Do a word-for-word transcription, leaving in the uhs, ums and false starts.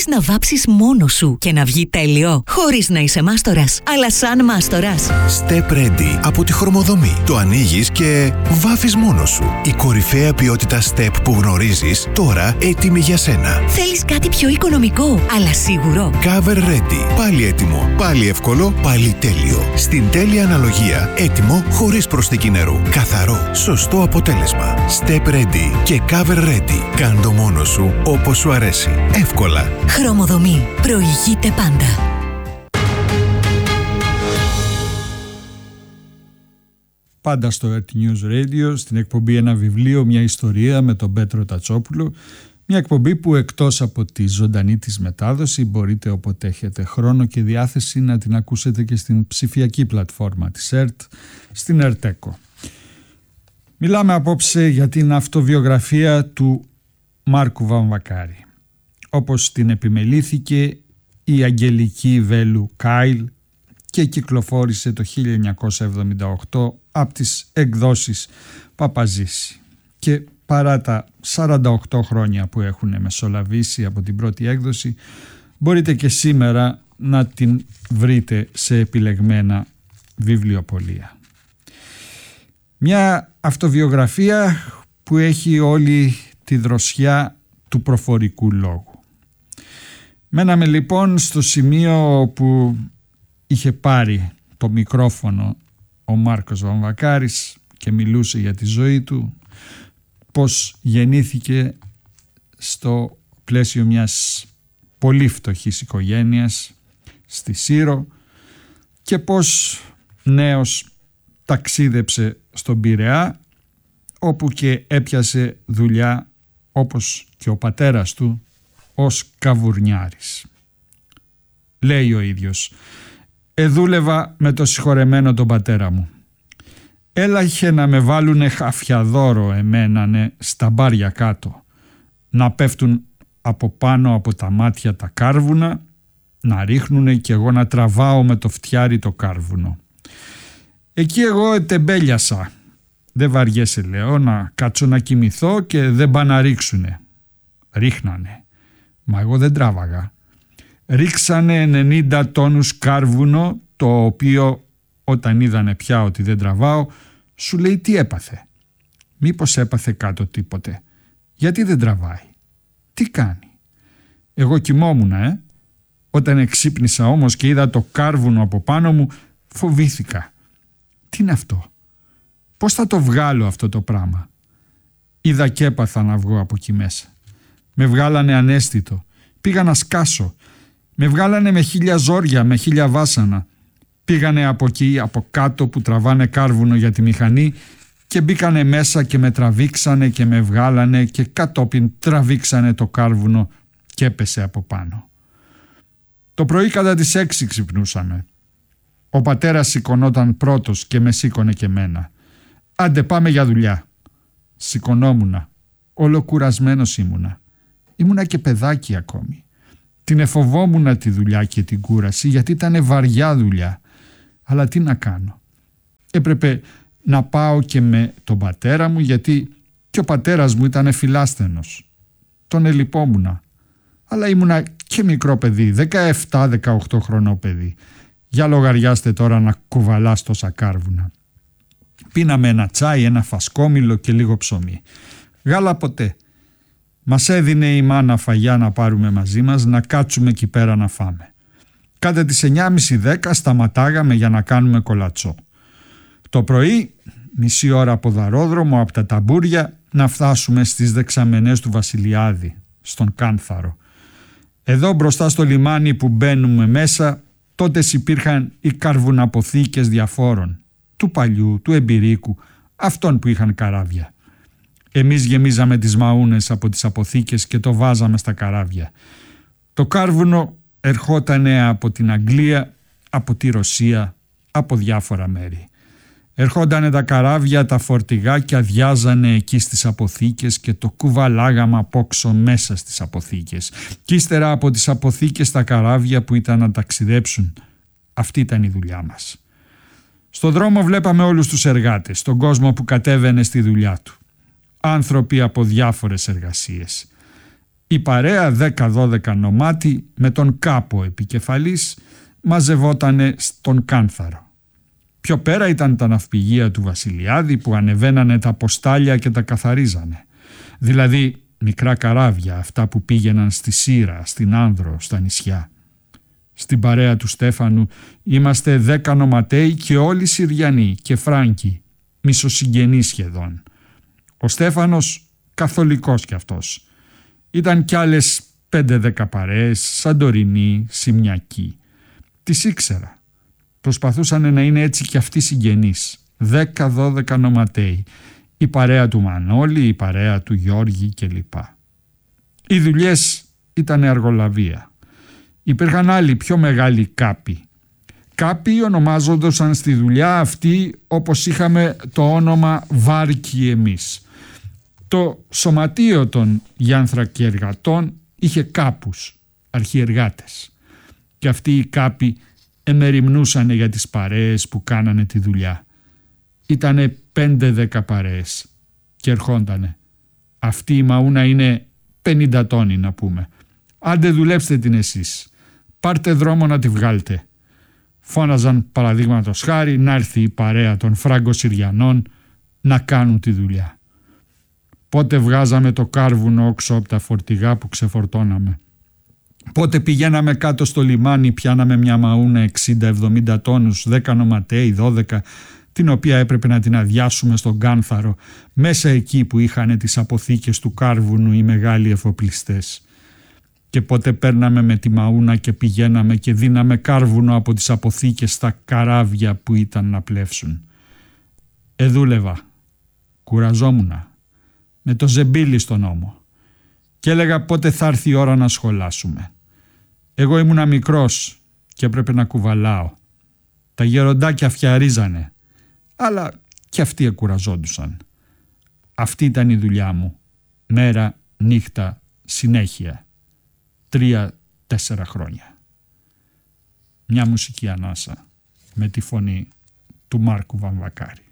Θέλεις να βάψεις μόνος σου και να βγει τέλειο, χωρίς να είσαι μάστορας, αλλά σαν μάστορας. Step Ready από τη Χρωμοδομή. Το ανοίγεις και βάφεις μόνος σου. Η κορυφαία ποιότητα Step που γνωρίζεις, τώρα έτοιμη για σένα. Θέλεις κάτι πιο οικονομικό, αλλά σίγουρο. Cover Ready. Πάλι έτοιμο, πάλι εύκολο, πάλι τέλειο. Στην τέλεια αναλογία, έτοιμο χωρίς προσθήκη νερού. Καθαρό, σωστό αποτέλεσμα. Step Ready και Cover Ready. Κάν το μόνος σου όπως σου αρέσει. Εύκολα. Χρωμοδομή. Προηγείται πάντα. Πάντα στο Earth News Radio, στην εκπομπή «Ένα βιβλίο, μια ιστορία» με τον Πέτρο Τατσόπουλο. Μια εκπομπή που εκτός από τη ζωντανή της μετάδοση μπορείτε όποτε έχετε χρόνο και διάθεση να την ακούσετε και στην ψηφιακή πλατφόρμα της ΕΡΤ, στην ΕΡΤΕΚΟ. Μιλάμε απόψε για την αυτοβιογραφία του Μάρκου Βαμβακάρη. Όπως την επιμελήθηκε η Αγγελική Βέλου Κάιλ και κυκλοφόρησε το χίλια εννιακόσια εβδομήντα οκτώ από τις εκδόσεις Παπαζήση. Και παρά τα σαράντα οκτώ χρόνια που έχουν μεσολαβήσει από την πρώτη έκδοση, μπορείτε και σήμερα να την βρείτε σε επιλεγμένα βιβλιοπωλεία. Μια αυτοβιογραφία που έχει όλη τη δροσιά του προφορικού λόγου. Μέναμε λοιπόν στο σημείο που είχε πάρει το μικρόφωνο ο Μάρκος Βαμβακάρης και μιλούσε για τη ζωή του, πώς γεννήθηκε στο πλαίσιο μιας πολύ φτωχής οικογένειας στη Σύρο και πώς νέος ταξίδεψε στον Πειραιά, όπου και έπιασε δουλειά όπως και ο πατέρας του ως καβουρνιάρης. Λέει ο ίδιος: «Εδούλευα με το συγχωρεμένο τον πατέρα μου. Έλαχε να με βάλουνε χαφιαδόρο εμένανε στα μπάρια κάτω, να πέφτουν από πάνω από τα μάτια τα κάρβουνα, να ρίχνουνε κι εγώ να τραβάω με το φτιάρι το κάρβουνο. Εκεί εγώ ετεμπέλιασα. Δεν βαριέσαι, λέω, να κάτσω να κοιμηθώ και δεν πά να ρίξουνε. Ρίχνανε. Μα εγώ δεν τράβαγα. Ρίξανε ενενήντα τόνους κάρβουνο, το οποίο όταν είδανε πια ότι δεν τραβάω, σου λέει τι έπαθε. Μήπως έπαθε κάτω τίποτε. Γιατί δεν τραβάει. Τι κάνει. Εγώ κοιμόμουνα, ε. Όταν εξύπνησα όμως και είδα το κάρβουνο από πάνω μου, φοβήθηκα. Τι είναι αυτό. Πώς θα το βγάλω αυτό το πράγμα. Είδα και έπαθα να βγω από εκεί μέσα. Με βγάλανε ανέστητο. Πήγα να σκάσω. Με βγάλανε με χίλια ζόρια, με χίλια βάσανα. Πήγανε από εκεί, από κάτω που τραβάνε κάρβουνο για τη μηχανή και μπήκανε μέσα και με τραβήξανε και με βγάλανε και κατόπιν τραβήξανε το κάρβουνο και έπεσε από πάνω. Το πρωί κατά τις έξι ξυπνούσαμε. Ο πατέρας σηκωνόταν πρώτος και με σήκωνε και μένα. Άντε πάμε για δουλειά. Σηκωνόμουνα. Ολοκουρασμένος ήμουνα. Ήμουνα και παιδάκι ακόμη. Την εφοβόμουνα τη δουλειά και την κούραση γιατί ήταν βαριά δουλειά. Αλλά τι να κάνω. Έπρεπε να πάω και με τον πατέρα μου γιατί και ο πατέρας μου ήταν φιλάσθενος. Τον ελυπόμουνα. Αλλά ήμουνα και μικρό παιδί, δεκαεπτά δεκαοκτώ χρονό παιδί. Για λογαριάστε τώρα να κουβαλάς τόσα κάρβουνα. Πίναμε ένα τσάι, ένα φασκόμηλο και λίγο ψωμί. Γάλα ποτέ. Μας έδινε η μάνα φαγιά να πάρουμε μαζί μας, να κάτσουμε εκεί πέρα να φάμε. Κάτε τις εννιά και μισή δέκα σταματάγαμε για να κάνουμε κολατσό. Το πρωί, μισή ώρα από δαρόδρομο, από τα ταμπούρια, να φτάσουμε στις δεξαμενές του Βασιλιάδη, στον Κάνθαρο. Εδώ μπροστά στο λιμάνι που μπαίνουμε μέσα, τότε υπήρχαν οι καρβουναποθήκες διαφόρων, του παλιού, του εμπειρίκου, αυτών που είχαν καράβια. Εμείς γεμίζαμε τις μαούνες από τις αποθήκες και το βάζαμε στα καράβια. Το κάρβουνο ερχότανε από την Αγγλία, από τη Ρωσία, από διάφορα μέρη. Ερχόντανε τα καράβια, τα φορτηγά και αδειάζανε εκεί στις αποθήκες και το κουβαλάγαμε απόξω μέσα στις αποθήκες. Κι ύστερα από τις αποθήκες τα καράβια που ήταν να ταξιδέψουν. Αυτή ήταν η δουλειά μας. Στο δρόμο βλέπαμε όλους τους εργάτες, τον κόσμο που κατέβαινε στη δουλειά του. Άνθρωποι από διάφορες εργασίες. Η παρέα δέκα δώδεκα νομάτι με τον κάπο επικεφαλής μαζευότανε στον Κάνθαρο. Πιο πέρα ήταν τα ναυπηγεία του Βασιλιάδη που ανεβαίνανε τα ποστάλια και τα καθαρίζανε. Δηλαδή μικρά καράβια, αυτά που πήγαιναν στη Σύρα, στην Άνδρο, στα νησιά. Στην παρέα του Στέφανου είμαστε δέκα νοματέοι και όλοι Συριανοί και Φράγκοι, μισοσυγγενείς σχεδόν. Ο Στέφανος καθολικός κι αυτός. Ήταν κι άλλες πέντε δέκα παρέες, Σαντορινοί, Σημιακοί. Τις ήξερα. Προσπαθούσαν να είναι έτσι κι αυτοί συγγενείς. δέκα δώδεκα νοματέοι. Η παρέα του Μανώλη, η παρέα του Γιώργη κλπ. Οι δουλειές ήταν αργολαβία. Υπήρχαν άλλοι πιο μεγάλοι κάποι. Κάποι ονομάζονταν στη δουλειά αυτή όπως είχαμε το όνομα Βάρκοι εμείς. Το σωματείο των γιάνθρακεργατών είχε κάπους, αρχιεργάτες. Και αυτοί οι κάποι εμεριμνούσανε για τις παρέες που κάνανε τη δουλειά. Ήτανε πέντε δέκα παρέες και ερχόντανε. Αυτή η μαούνα είναι πενήντα τόνοι να πούμε. Άντε δουλέψτε την εσείς. Πάρτε δρόμο να τη βγάλτε. Φώναζαν παραδείγματος χάρη να έρθει η παρέα των Φράγκο-Συριανών να κάνουν τη δουλειά. Πότε βγάζαμε το κάρβουνο όξω από τα φορτηγά που ξεφορτώναμε. Πότε πηγαίναμε κάτω στο λιμάνι, πιάναμε μια μαούνα εξήντα εβδομήντα τόνους, δέκα νοματέοι, δώδεκα, την οποία έπρεπε να την αδειάσουμε στον Κάνθαρο, μέσα εκεί που είχαν τις αποθήκες του κάρβουνου οι μεγάλοι εφοπλιστές. Και πότε παίρναμε με τη μαούνα και πηγαίναμε και δίναμε κάρβουνο από τις αποθήκες στα καράβια που ήταν να πλεύσουν. Εδούλευα, κουραζόμουνα, με το ζεμπίλι στον ώμο και έλεγα πότε θα έρθει η ώρα να σχολάσουμε. Εγώ ήμουνα μικρός και έπρεπε να κουβαλάω. Τα γεροντάκια φτιαρίζανε, αλλά και αυτοί εκουραζόντουσαν. Αυτή ήταν η δουλειά μου, μέρα, νύχτα, συνέχεια. Τρία, τέσσερα χρόνια. Μια μουσική ανάσα με τη φωνή του Μάρκου Βαμβακάρη.